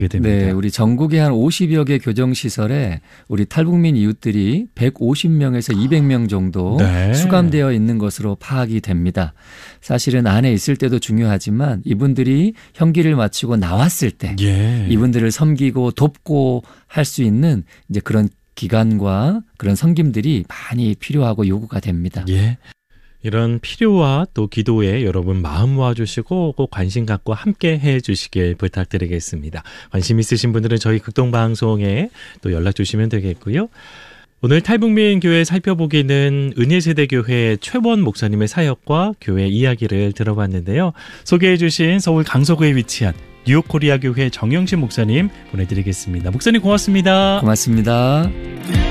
네, 우리 전국에 한 50여 개 교정시설에 우리 탈북민 이웃들이 150명에서 200명 정도 네. 수감되어 있는 것으로 파악이 됩니다. 사실은 안에 있을 때도 중요하지만 이분들이 형기를 마치고 나왔을 때 예. 이분들을 섬기고 돕고 할 수 있는 이제 그런 기관과 그런 섬김들이 많이 필요하고 요구가 됩니다. 예. 이런 필요와 또 기도에 여러분 마음 모아주시고 꼭 관심 갖고 함께 해주시길 부탁드리겠습니다. 관심 있으신 분들은 저희 극동방송에 또 연락 주시면 되겠고요. 오늘 탈북민 교회 살펴보기는 은혜세대교회 최원 목사님의 사역과 교회 이야기를 들어봤는데요. 소개해 주신 서울 강서구에 위치한 뉴욕코리아 교회 정영신 목사님 보내드리겠습니다. 목사님 고맙습니다. 고맙습니다.